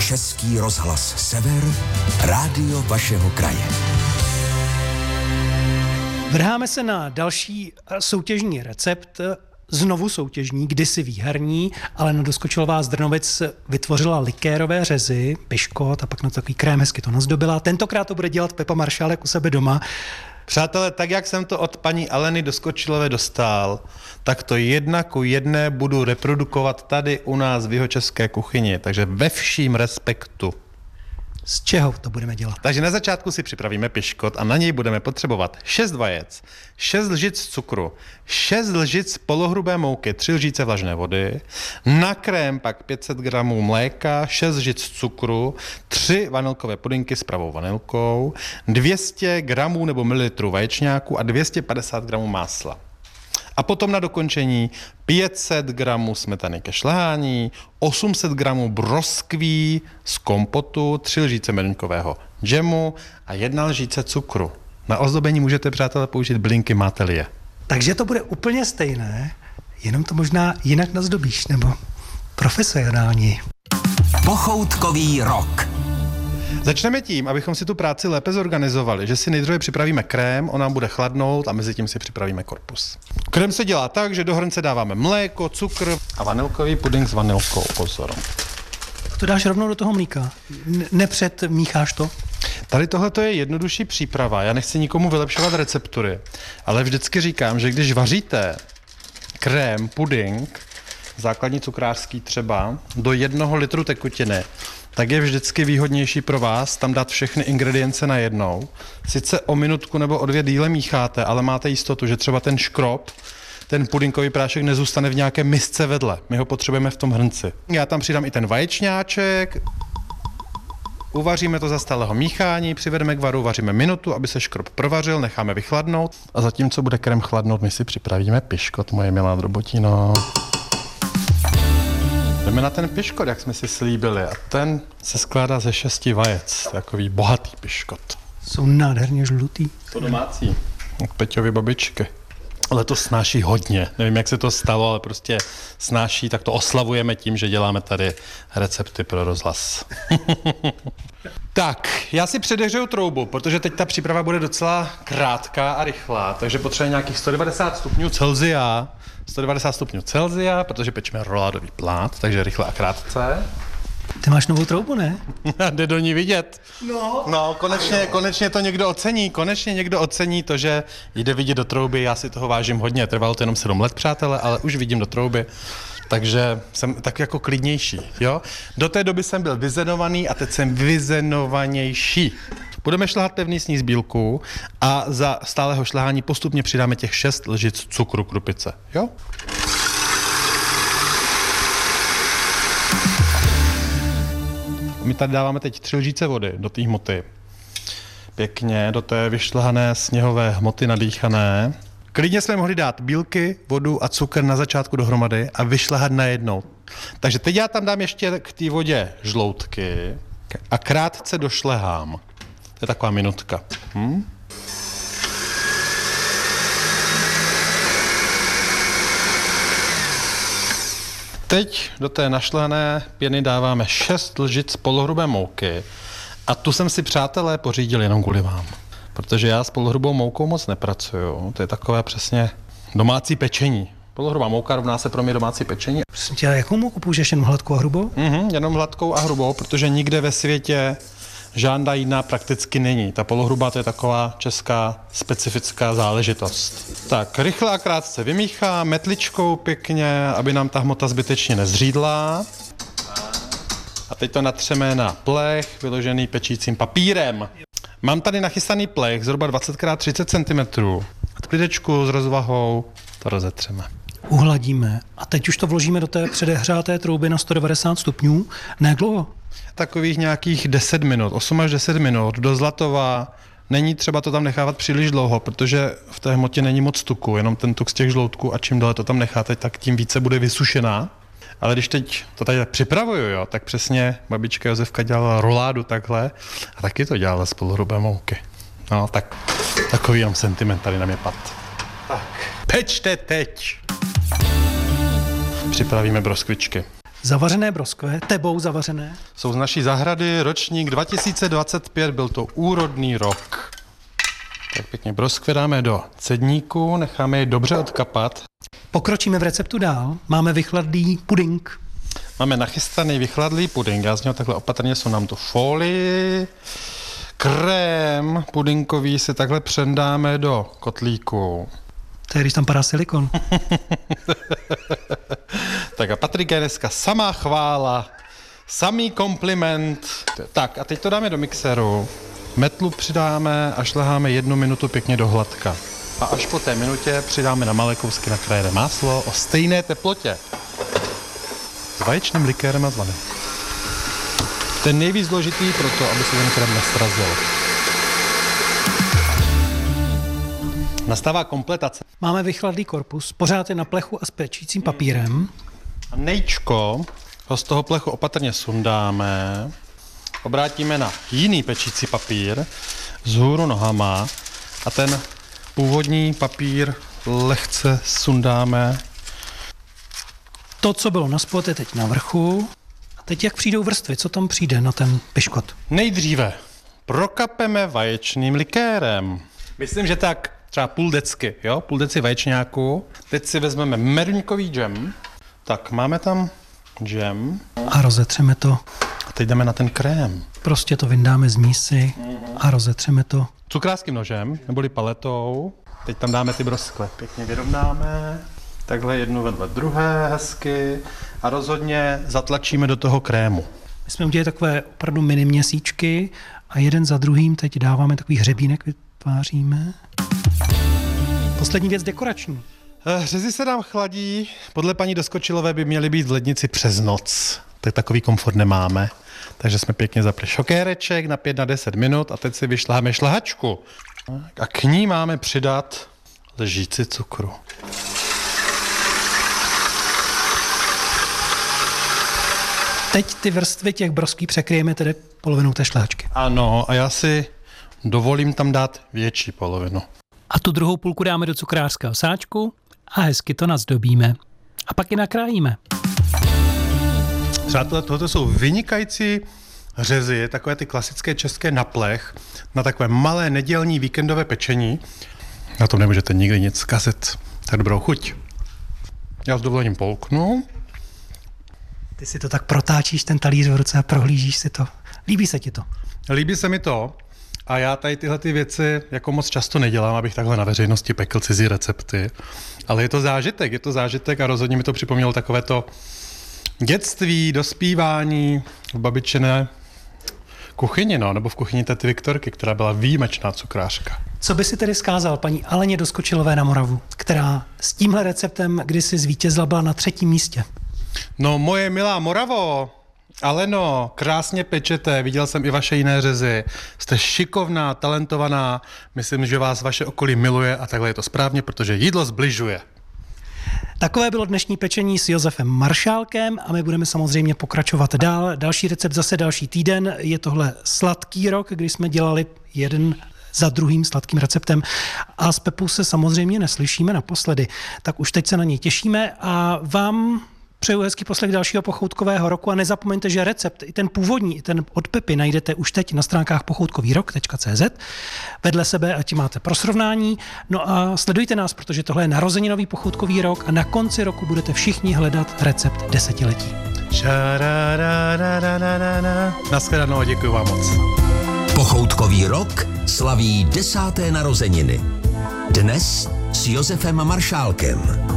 Český rozhlas Sever, rádio vašeho kraje. Vrháme se na další soutěžní recept, znovu soutěžní, kdysi výherní, ale na Doskočilová z Drnovic vytvořila likérové řezy, piškot a pak na takový krém hezky to nazdobila. Tentokrát to bude dělat Pepa Maršálek u sebe doma. Přátelé, tak jak jsem to od paní Aleny Doskočilové dostal, tak to 1:1 budu reprodukovat tady u nás v jihočeské kuchyni, takže ve vším respektu. Z čeho to budeme dělat? Takže na začátku si připravíme piškot a na něj budeme potřebovat 6 vajec, 6 lžic cukru, 6 lžic polohrubé mouky, 3 lžíce vlažné vody, na krém pak 500 gramů mléka, 6 lžic cukru, 3 vanilkové pudinky s pravou vanilkou, 200 gramů nebo mililitrů vaječňáku a 250 gramů másla. A potom na dokončení 500 gramů smetany ke šlehání, 800 gramů broskví z kompotu, 3 lžíce meruňkového džemu a 1 lžíce cukru. Na ozdobení můžete, přátelé, použít bylinky, máte-li je. Takže to bude úplně stejné, jenom to možná jinak nazdobíš, nebo profesionální. Pochoutkový rok. Začneme tím, abychom si tu práci lépe zorganizovali, že si nejdříve připravíme krém, on nám bude chladnout a mezi tím si připravíme korpus. Krém se dělá tak, že do hrnce dáváme mléko, cukr a vanilkový puding s vanilkou, pozor. A to dáš rovnou do toho mlíka? Nepředmícháš to? Tady tohle je jednodušší příprava, já nechci nikomu vylepšovat receptury, ale vždycky říkám, že když vaříte krém, puding, základní cukrářský třeba, do 1 litru tekutiny, tak je vždycky výhodnější pro vás tam dát všechny ingredience najednou. Sice o minutku nebo o 2 díle mícháte, ale máte jistotu, že třeba ten škrob, ten pudinkový prášek nezůstane v nějaké misce vedle. My ho potřebujeme v tom hrnci. Já tam přidám i ten vaječňáček, uvaříme to za stálého míchání, přivedeme k varu, vaříme minutu, aby se škrob provařil, necháme vychladnout a zatímco bude krém chladnout, my si připravíme piškot, moje milá drobotino. Jdeme na ten piškot, jak jsme si slíbili, a ten se skládá ze 6 vajec, takový bohatý piškot. Jsou nádherně žlutý. To domácí, od Peťovy babičky. Ale to snáší hodně, nevím, jak se to stalo, ale prostě snáší, tak to oslavujeme tím, že děláme tady recepty pro rozhlas. Tak, já si předehřeju troubu, protože teď ta příprava bude docela krátká a rychlá, takže potřebujeme nějakých 190 stupňů Celsia. 190 stupňů Celsia, protože pečeme roládový plát, takže rychle a krátce. Ty máš novou troubu, ne? Jde do ní vidět. No, konečně to někdo ocení. Konečně někdo ocení to, že jde vidět do trouby. Já si toho vážím hodně. Trvalo to jenom 7 let, přátelé, ale už vidím do trouby. Takže jsem tak jako klidnější, jo? Do té doby jsem byl vyzenovaný a teď jsem vyzenovanější. Budeme šlehat pevný sníh z bílku a za stálého šlehání postupně přidáme těch 6 lžic cukru krupice, jo? My tady dáváme teď 3 lžíce vody do té hmoty. Pěkně do té vyšlehané sněhové hmoty nadýchané. Klidně jsme mohli dát bílky, vodu a cukr na začátku dohromady a vyšlehat najednou. Takže teď já tam dám ještě k té vodě žloutky a krátce došlehám. To je taková minutka. Teď do té našlehané pěny dáváme 6 lžic polohrubé mouky a tu jsem si, přátelé, pořídil jenom kvůli vám. Protože já s polohrubou moukou moc nepracuju. To je takové přesně domácí pečení. Polohrubá mouka rovná se pro mě domácí pečení. Prosím tě, jakou mouku použiješ, jenom hladkou a hrubou? Jenom hladkou a hrubou, protože nikde ve světě žádná jiná prakticky není. Ta polohrubá to je taková česká specifická záležitost. Tak, rychle a krátce vymíchám metličkou pěkně, aby nám ta hmota zbytečně nezřídla. A teď to natřeme na plech, vyložený pečícím papírem. Mám tady nachystaný plech, zhruba 20x30 cm. A klidečku s rozvahou to rozetřeme. Uhladíme a teď už to vložíme do té předehřáté trouby na 190 stupňů. Na jak dlouho? Takových nějakých 10 minut, 8 až 10 minut, do zlatova. Není třeba to tam nechávat příliš dlouho, protože v té hmotě není moc tuku, jenom ten tuk z těch žloutků a čím déle to tam necháte, tak tím více bude vysušená. Ale když teď to tady připravuju, jo, tak přesně babička Josefka dělala roládu takhle a taky to dělala z polohrubé mouky. No, tak takový jenom sentiment tady na mě pad. Tak, pečte teď. Připravíme broskvičky. Zavařené broskve, tebou zavařené. Jsou z naší zahrady, ročník 2025, byl to úrodný rok. Tak pěkně broskve dáme do cedníku, necháme je dobře odkapat. Pokročíme v receptu dál. Máme vychladlý puding. Máme nachystaný vychladlý puding. Já z něho takhle opatrně sundám tu folii. Krém pudinkový si takhle přendáme do kotlíku. To je, když tam padá silikon. Tak a Patrik je dneska samá chvála, samý kompliment. Tak a teď to dáme do mixéru. Metlu přidáme a šleháme 1 minutu pěkně do hladka. A až po té minutě přidáme na malé kousky nakrájené máslo o stejné teplotě. S vaječným likérem a s vanilí. Ten nejvíc důležitý pro to, aby se ten krém nestrazil. Nastává kompletace. Máme vychladlý korpus, pořád je na plechu a s pečícím papírem. A nejčko ho z toho plechu opatrně sundáme, obrátíme na jiný pečící papír vzhůru nohama a ten původní papír lehce sundáme. To, co bylo na spod, je teď na vrchu. A teď jak přijdou vrstvy, co tam přijde na ten piškot? Nejdříve prokapeme vaječným likérem. Myslím, že tak třeba půl decky, jo? Půl deci vaječňáku. Teď si vezmeme meruňkový džem. Tak, máme tam džem. A rozetřeme to. A teď jdeme na ten krém. Prostě to vyndáme z mísy a rozetřeme to. Cukrářským nožem, neboli paletou. Teď tam dáme ty broskve. Pěkně vyrovnáme. Takhle jednu vedle druhé hezky. A rozhodně zatlačíme do toho krému. My jsme udělali takové opravdu mini měsíčky a jeden za druhým teď dáváme takový hřebínek, vytváříme. Poslední věc dekorační. Řezy se nám chladí. Podle paní Doskočilové by měly být v lednici přes noc. Tak takový komfort nemáme. Takže jsme pěkně zapli šokéreček na 5 na 10 minut a teď si vyšláme šlahačku. A k ní máme přidat lžíci cukru. Teď ty vrstvy těch broskví překryjeme tedy polovinou té šlehačky. Ano, a já si dovolím tam dát větší polovinu. A tu druhou půlku dáme do cukrářského sáčku a hezky to nazdobíme. A pak ji nakrájíme. Přátelé, tohle jsou vynikající řezy, takové ty klasické české na plech, na takové malé nedělní víkendové pečení. Na tom nemůžete nikdy nic zkazit. Tak dobrou chuť. Já s dovolením polknu. Ty si to tak protáčíš, ten talíř v ruce a prohlížíš si to. Líbí se ti to? Líbí se mi to a já tady tyhle ty věci jako moc často nedělám, abych takhle na veřejnosti pekl cizí recepty. Ale je to zážitek a rozhodně mi to připomnělo takové to dětství, dospívání v babičiné kuchyni, nebo v kuchyni tety Viktorky, která byla výjimečná cukrářka. Co by si tedy vzkázal paní Aleně Doskočilové na Moravu, která s tímhle receptem kdysi zvítězila, byla na 3. místě? No, moje milá Moravo, Aleno, krásně pečete, viděl jsem i vaše jiné řezy. Jste šikovná, talentovaná, myslím, že vás vaše okolí miluje a takhle je to správně, protože jídlo zbližuje. Takové bylo dnešní pečení s Josefem Maršálkem a my budeme samozřejmě pokračovat dál. Další recept zase další týden. Je tohle sladký rok, kdy jsme dělali jeden za druhým sladkým receptem a s Pepou se samozřejmě neslyšíme naposledy. Tak už teď se na něj těšíme a vám přeju hezký poslech dalšího pochoutkového roku a nezapomeňte, že recept, i ten původní, i ten od Pepy najdete už teď na stránkách pochoutkovýrok.cz. Vedle sebe, ať máte pro srovnání. No a sledujte nás, protože tohle je narozeninový pochoutkový rok a na konci roku budete všichni hledat recept desetiletí. Naschledanou a děkuji vám moc. Pochoutkový rok slaví 10. narozeniny. Dnes s Josefem Maršálkem.